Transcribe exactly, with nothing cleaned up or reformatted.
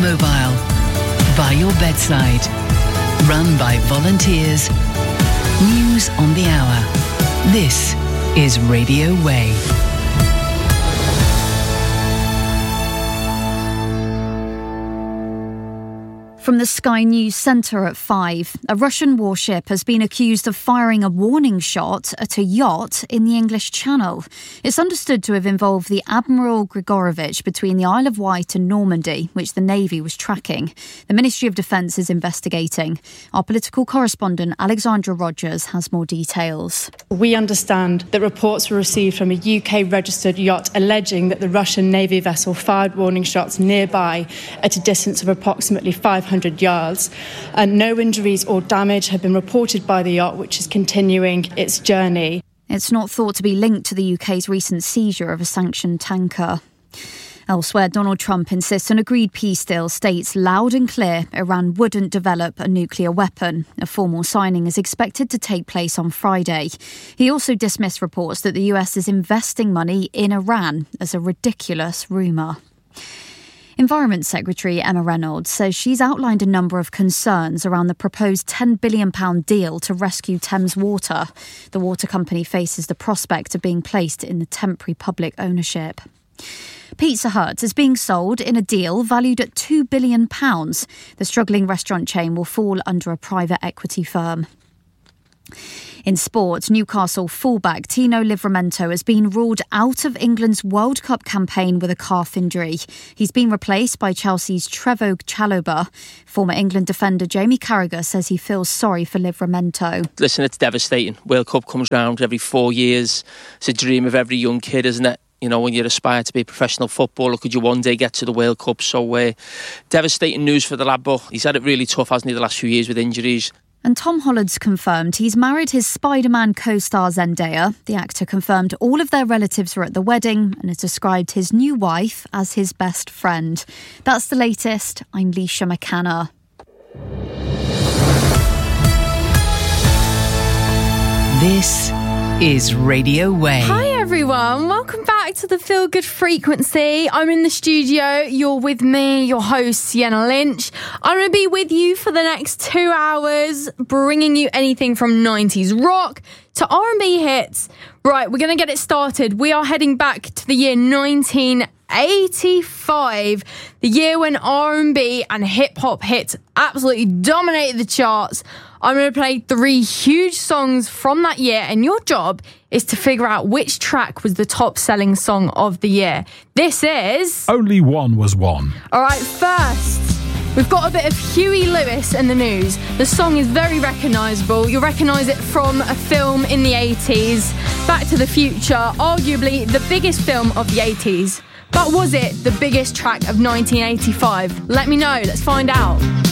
mobile, by your bedside, run by volunteers. News on the hour. This is Radio Way. From the Sky News Centre at five, a Russian warship has been accused of firing a warning shot at a yacht in the English Channel. It's understood to have involved the Admiral Grigorovich between the Isle of Wight and Normandy, which the Navy was tracking. The Ministry of Defence is investigating. Our political correspondent Alexandra Rogers has more details. We understand that reports were received from a U K-registered yacht alleging that the Russian Navy vessel fired warning shots nearby at a distance of approximately five hundred yards, and no injuries or damage have been reported by the yacht, which is continuing its journey. It's not thought to be linked to the U K's recent seizure of a sanctioned tanker. Elsewhere, Donald Trump insists an agreed peace deal states loud and clear Iran wouldn't develop a nuclear weapon. A formal signing is expected to take place on Friday. He also dismissed reports that the U S is investing money in Iran as a ridiculous rumour. Environment Secretary Emma Reynolds says she's outlined a number of concerns around the proposed ten billion pounds deal to rescue Thames Water. The water company faces the prospect of being placed in the temporary public ownership. Pizza Hut is being sold in a deal valued at two billion pounds. The struggling restaurant chain will fall under a private equity firm. In sport, Newcastle fullback Tino Livramento has been ruled out of England's World Cup campaign with a calf injury. He's been replaced by Chelsea's Trevoh Chalobah. Former England defender Jamie Carragher says he feels sorry for Livramento. Listen, it's devastating. World Cup comes round every four years. It's a dream of every young kid, isn't it? You know, when you aspire to be a professional footballer, could you one day get to the World Cup? So, uh, devastating news for the lad, but he's had it really tough, hasn't he, the last few years with injuries. And Tom Holland's confirmed he's married his Spider-Man co-star Zendaya. The actor confirmed all of their relatives were at the wedding and has described his new wife as his best friend. That's the latest. I'm Leisha McCanna. This is Radio Way. Hi everyone, welcome back to the Feel Good Frequency. I'm in the studio, you're with me, your host Sienna Lynch. I'm going to be with you for the next two hours, bringing you anything from nineties rock to R and B hits. Right, we're going to get it started. We are heading back to the year nineteen eighty-five, the year when R and B and hip-hop hits absolutely dominated the charts. I'm going to play three huge songs from that year, and your job is to figure out which track was the top-selling song of the year. This is... Only One Was One. All right, first, we've got a bit of Huey Lewis and the News. The song is very recognisable. You'll recognise it from a film in the eighties, Back to the Future, arguably the biggest film of the eighties. But was it the biggest track of nineteen eighty-five? Let me know. Let's find out.